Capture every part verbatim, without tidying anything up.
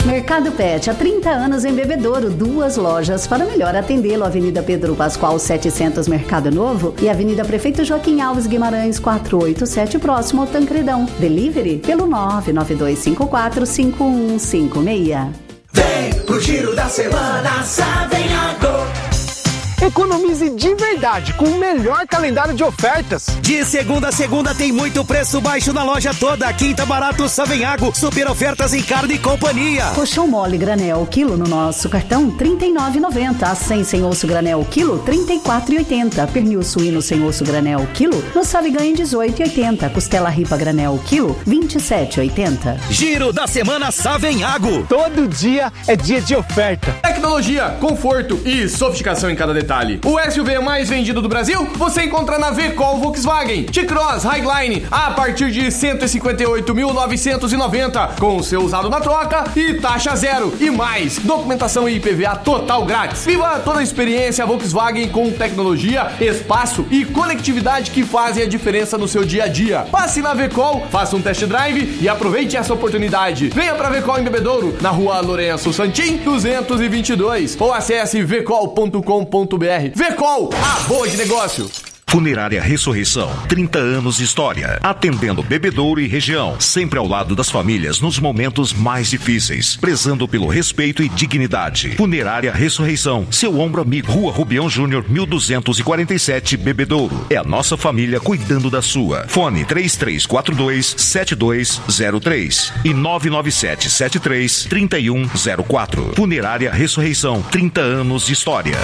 Mercado Pet, há trinta anos em Bebedouro, duas lojas para melhor atendê-lo. Avenida Pedro Pascoal setecentos, Mercado Novo, e Avenida Prefeito Joaquim Alves Guimarães quatrocentos e oitenta e sete, próximo ao Tancredão. Delivery pelo nove nove dois cinco quatro cinco um cinco seis. Vem pro Giro da Semana Savenhago. Economize de verdade com o melhor calendário de ofertas. De segunda a segunda tem muito preço baixo na loja toda. Quinta barato Savenhago, super ofertas em carne e companhia. Colchão mole granel, quilo no nosso cartão trinta e nove reais e noventa centavos. cem sem osso granel, quilo trinta e quatro reais e oitenta centavos. Pernil suíno sem osso granel, quilo no Sabe Ganha dezoito reais e oitenta centavos. Costela ripa granel, quilo vinte e sete reais e oitenta centavos. Giro da Semana Savenhago. Todo dia é dia de oferta. Tecnologia, conforto e sofisticação em cada detalhe. O S U V mais vendido do Brasil você encontra na V-Col Volkswagen. T-Cross Highline a partir de cento e cinquenta e oito mil novecentos e noventa com o seu usado na troca e taxa zero. E mais, documentação e I P V A total grátis. Viva toda a experiência Volkswagen com tecnologia, espaço e conectividade que fazem a diferença no seu dia a dia. Passe na V-Col, faça um test drive e aproveite essa oportunidade. Venha pra V-Col em Bebedouro, na rua Lourenço Santim, duzentos e vinte e dois, ou acesse v col ponto com ponto b r. V-Col, a boa de negócio. Funerária Ressurreição, trinta anos de história, atendendo Bebedouro e região, sempre ao lado das famílias nos momentos mais difíceis, prezando pelo respeito e dignidade. Funerária Ressurreição, seu ombro amigo, Rua Rubião Júnior, mil duzentos e quarenta e sete, Bebedouro. É a nossa família cuidando da sua. Fone três três quatro dois sete dois zero três e nove nove sete sete três três um zero quatro. Funerária Ressurreição, trinta anos de história.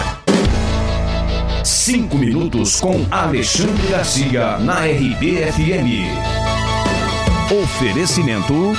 Cinco minutos com Alexandre Garcia na R B F M. Oferecimento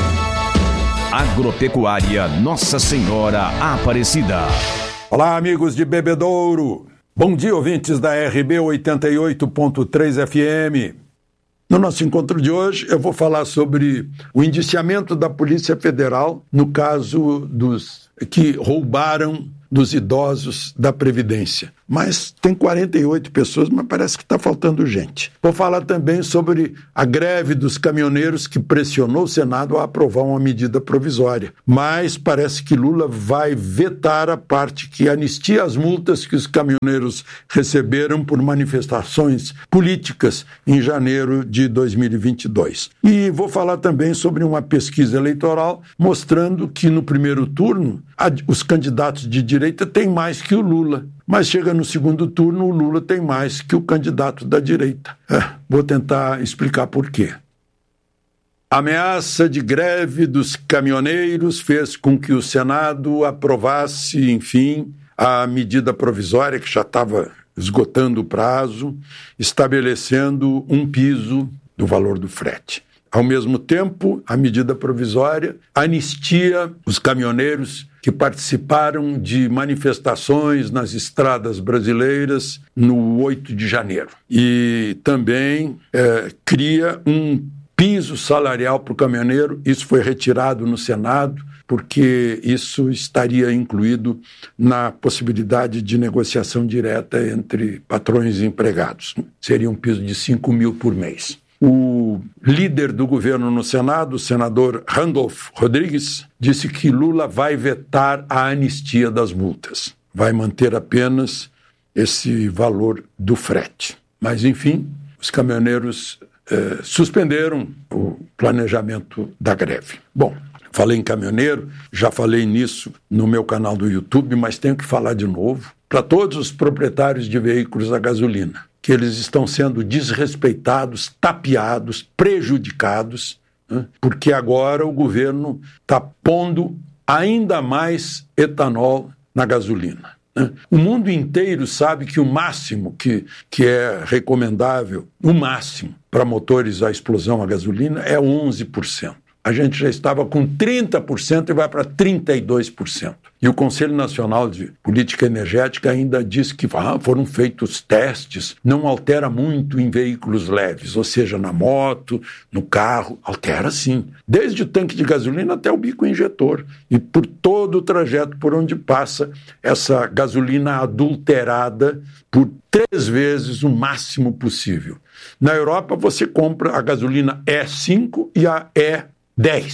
Agropecuária Nossa Senhora Aparecida. Olá, amigos de Bebedouro. Bom dia, ouvintes da R B oitenta e oito ponto três F M. No nosso encontro de hoje, eu vou falar sobre o indiciamento da Polícia Federal no caso dos que roubaram dos idosos da Previdência. Mas tem quarenta e oito pessoas, mas parece que está faltando gente. Vou falar também sobre a greve dos caminhoneiros que pressionou o Senado a aprovar uma medida provisória. Mas parece que Lula vai vetar a parte que anistia as multas que os caminhoneiros receberam por manifestações políticas em janeiro de dois mil e vinte e dois. E vou falar também sobre uma pesquisa eleitoral mostrando que no primeiro turno os candidatos de direita têm mais que o Lula. Mas chega no segundo turno, o Lula tem mais que o candidato da direita. É, vou tentar explicar por quê. A ameaça de greve dos caminhoneiros fez com que o Senado aprovasse, enfim, a medida provisória, que já estava esgotando o prazo, estabelecendo um piso do valor do frete. Ao mesmo tempo, a medida provisória anistia os caminhoneiros que participaram de manifestações nas estradas brasileiras no oito de janeiro. E também é, cria um piso salarial para o caminhoneiro. Isso foi retirado no Senado, porque isso estaria incluído na possibilidade de negociação direta entre patrões e empregados. Seria um piso de cinco mil por mês. O líder do governo no Senado, o senador Randolph Rodrigues, disse que Lula vai vetar a anistia das multas. Vai manter apenas esse valor do frete. Mas, enfim, os caminhoneiros eh, suspenderam o planejamento da greve. Bom, falei em caminhoneiro, já falei nisso no meu canal do YouTube, mas tenho que falar de novo para todos os proprietários de veículos a gasolina, que eles estão sendo desrespeitados, tapeados, prejudicados, né? Porque agora o governo está pondo ainda mais etanol na gasolina. Né? O mundo inteiro sabe que o máximo que, que é recomendável, o máximo para motores a explosão a gasolina é onze por cento. A gente já estava com trinta por cento e vai para trinta e dois por cento. E o Conselho Nacional de Política Energética ainda diz que ah, foram feitos testes, não altera muito em veículos leves, ou seja, na moto, no carro, altera sim. Desde o tanque de gasolina até o bico injetor. E por todo o trajeto por onde passa essa gasolina adulterada por três vezes o máximo possível. Na Europa você compra a gasolina E cinco e a E dez.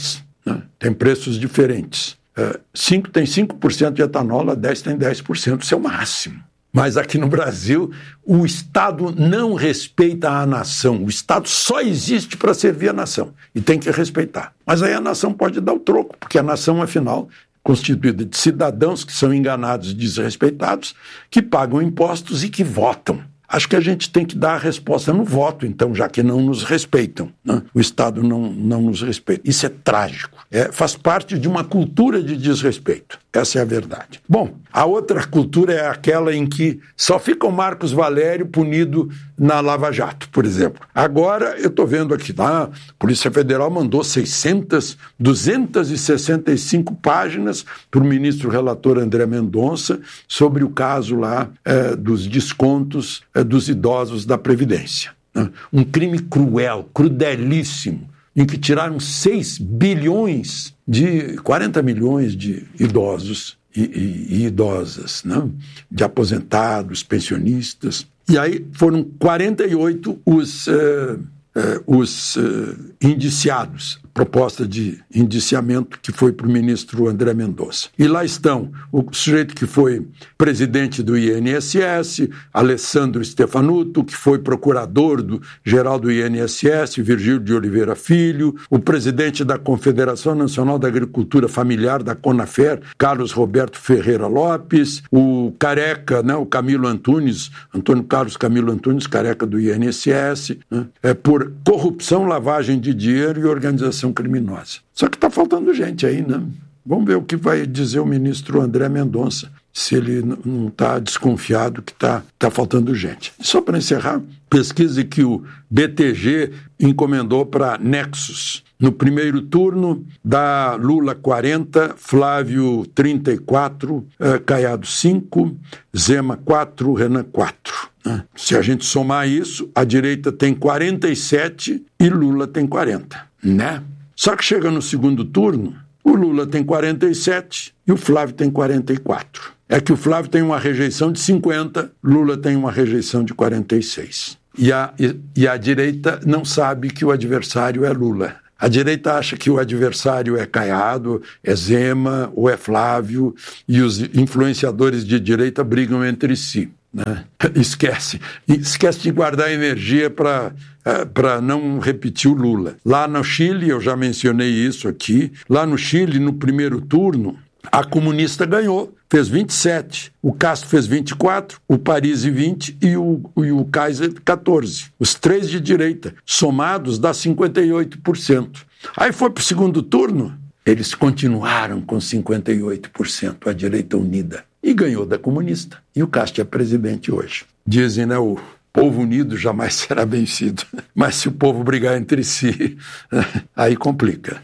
né? Tem preços diferentes. Uh, cinco tem cinco por cento de etanol, a dez tem dez por cento, isso é o máximo. Mas aqui no Brasil, o Estado não respeita a nação. O Estado só existe para servir a nação e tem que respeitar. Mas aí a nação pode dar o troco, porque a nação, afinal, constituída de cidadãos que são enganados e desrespeitados, que pagam impostos e que votam. Acho que a gente tem que dar a resposta no voto, então, já que não nos respeitam, né? O Estado não, não nos respeita. Isso é trágico. É, faz parte de uma cultura de desrespeito. Essa é a verdade. Bom, a outra cultura é aquela em que só fica o Marcos Valério punido na Lava Jato, por exemplo. Agora, eu estou vendo aqui, a Polícia Federal mandou seiscentas, duzentas e sessenta e cinco páginas para o ministro relator André Mendonça sobre o caso lá é, dos descontos é, dos idosos da Previdência. Né? Um crime cruel, crudelíssimo, em que tiraram seis bilhões de quarenta milhões de idosos e, e, e idosas, né? De aposentados, pensionistas. E aí foram quarenta e oito os, uh, uh, os uh, indiciados, proposta de indiciamento que foi para o ministro André Mendonça. E lá estão o sujeito que foi presidente do I N S S, Alessandro Stefanuto, que foi procurador do, geral do I N S S, Virgílio de Oliveira Filho, o presidente da Confederação Nacional da Agricultura Familiar, da Conafer, Carlos Roberto Ferreira Lopes, o careca, né, o Camilo Antunes, Antônio Carlos Camilo Antunes, careca do I N S S, né, é, por corrupção, lavagem de dinheiro e organização criminosa. Só que está faltando gente aí, né? Vamos ver o que vai dizer o ministro André Mendonça, se ele não está desconfiado que está tá faltando gente. Só para encerrar, pesquisa que o B T G encomendou para Nexus. No primeiro turno, dá Lula quarenta, Flávio trinta e quatro, eh, Caiado cinco, Zema quatro, Renan quatro. Né? Se a gente somar isso, a direita tem quarenta e sete e Lula tem quarenta, né? Só que chega no segundo turno, o Lula tem quarenta e sete e o Flávio tem quarenta e quatro. É que o Flávio tem uma rejeição de cinquenta, Lula tem uma rejeição de quarenta e seis. E a, e, e a direita não sabe que o adversário é Lula. A direita acha que o adversário é Caiado, é Zema ou é Flávio, e os influenciadores de direita brigam entre si. Né? Esquece. Esquece de guardar energia para para não repetir o Lula. Lá no Chile, eu já mencionei isso aqui, lá no Chile, no primeiro turno, a comunista ganhou, fez vinte e sete, o Castro fez vinte e quatro, o Parisi vinte e o, e o Kaiser catorze. Os três de direita, somados, dá cinquenta e oito por cento. Aí foi para o segundo turno, eles continuaram com cinquenta e oito por cento, a direita unida, e ganhou da comunista. E o Castro é presidente hoje. Dizem, né, o povo unido jamais será vencido. Mas se o povo brigar entre si, aí complica.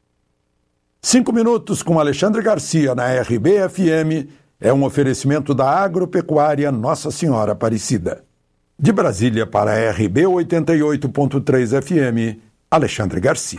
Cinco minutos com Alexandre Garcia na R B F M é um oferecimento da Agropecuária Nossa Senhora Aparecida. De Brasília para a R B oitenta e oito ponto três F M, Alexandre Garcia.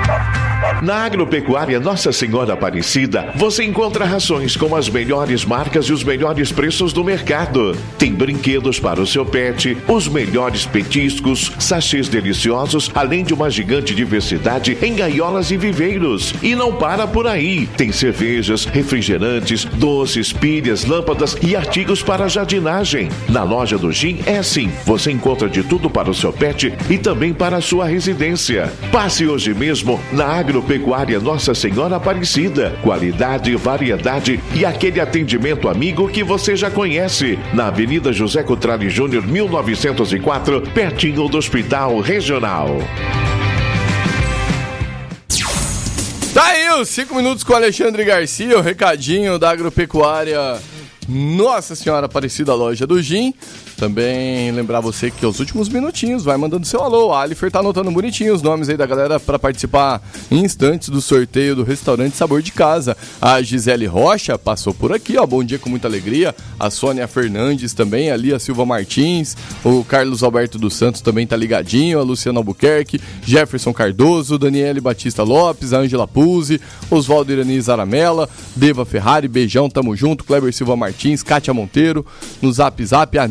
Na Agropecuária Nossa Senhora Aparecida, você encontra rações com as melhores marcas e os melhores preços do mercado. Tem brinquedos para o seu pet, os melhores petiscos, sachês deliciosos, além de uma gigante diversidade em gaiolas e viveiros. E não para por aí. Tem cervejas, refrigerantes, doces, pilhas, lâmpadas e artigos para jardinagem. Na loja do Gin é assim. Você encontra de tudo para o seu pet e também para a sua residência. Passe hoje mesmo na Agropecuária Agropecuária Nossa Senhora Aparecida. Qualidade, variedade e aquele atendimento amigo que você já conhece. Na Avenida José Cotrali Júnior, mil novecentos e quatro, pertinho do Hospital Regional. Tá aí os cinco minutos com o Alexandre Garcia, o recadinho da Agropecuária Nossa Senhora Aparecida, loja do Gin. Também lembrar você que aos últimos minutinhos vai mandando seu alô. A Alifer tá anotando bonitinho os nomes aí da galera para participar em instantes do sorteio do restaurante Sabor de Casa. A Gisele Rocha passou por aqui, ó, bom dia com muita alegria. A Sônia Fernandes também, ali a Silva Martins, o Carlos Alberto dos Santos também tá ligadinho, a Luciana Albuquerque, Jefferson Cardoso, Daniele Batista Lopes, a Ângela Puzzi, Oswaldo Irani Zaramella, Deva Ferrari, beijão, tamo junto, Kleber Silva Martins, Kátia Monteiro, no Zap Zap, a